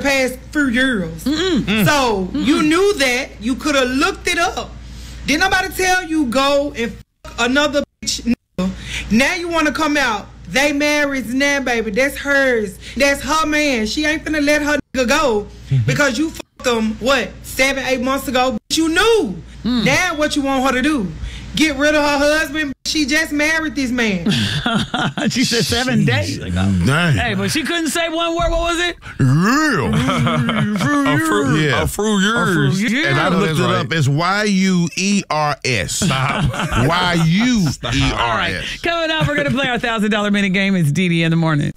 past few years. So you knew that. You could have looked it up. Didn't nobody tell you go and fuck another bitch nigga. Now you want to come out. They married now, baby. That's hers. That's her man. She ain't finna let her nigga go because you fucked them, 7-8 months ago? Bitch, you knew. Now what you want her to do? Get rid of her husband? She just married this man. She said 7 days ago. Dang. Hey, but she couldn't say one word. What was it? Real. A few years. And I looked it up. It's YUERS. Stop. YUERS. All right. Coming up, we're going to play our $1,000 minute game. It's DD in the morning.